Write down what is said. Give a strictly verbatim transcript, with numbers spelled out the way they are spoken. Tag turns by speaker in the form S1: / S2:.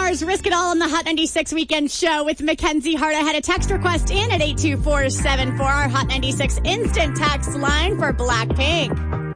S1: hours. Risk it all on the Hot ninety-six Weekend Show with Mackenzie Hart. I had a text request in at eight two four seven four, our Hot ninety-six instant text line for Blackpink.